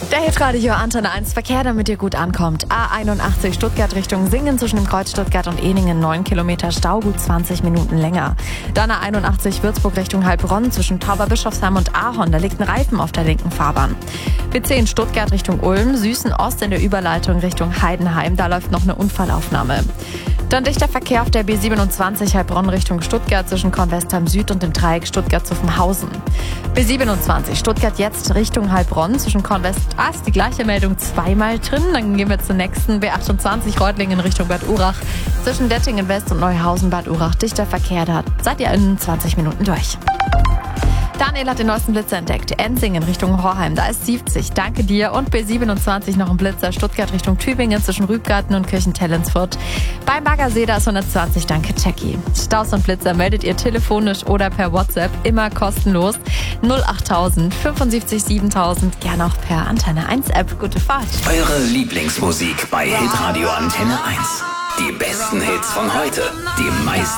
Der Hitradio Antenne 1 Verkehr, damit ihr gut ankommt. A81 Stuttgart Richtung Singen zwischen dem Kreuz Stuttgart und Ehningen 9 Kilometer Stau, gut 20 Minuten länger. Dann A81 Würzburg Richtung Heilbronn zwischen Tauberbischofsheim und Ahorn, da liegt ein Reifen auf der linken Fahrbahn. B10 Stuttgart Richtung Ulm, Süßen Ost in der Überleitung Richtung Heidenheim, da läuft noch eine Unfallaufnahme. Dann dichter Verkehr auf der B27 Heilbronn Richtung Stuttgart zwischen Kornwestheim Süd und dem Dreieck Stuttgart-Zuffenhausen. B27 Stuttgart jetzt Richtung Heilbronn zwischen Kornwest. Ist die gleiche Meldung zweimal drin. Dann gehen wir zur nächsten B28 Reutlingen Richtung Bad Urach. Zwischen Dettingen West und Neuhausen Bad Urach dichter Verkehr. Da seid ihr in 20 Minuten durch. Daniel hat den neuesten Blitzer entdeckt. Ensingen Richtung Horheim, da ist 70. Danke dir. Und B27 noch ein Blitzer. Stuttgart Richtung Tübingen zwischen Rübgarten und Kirchentellensfurt. Beim Baggersee, da ist 120. Danke, Jackie. Staus und Blitzer meldet ihr telefonisch oder per WhatsApp. Immer kostenlos. 08000 75 7000. Gerne auch per Antenne 1 App. Gute Fahrt. Eure Lieblingsmusik bei Hitradio Antenne 1. Die besten Hits von heute. Die meisten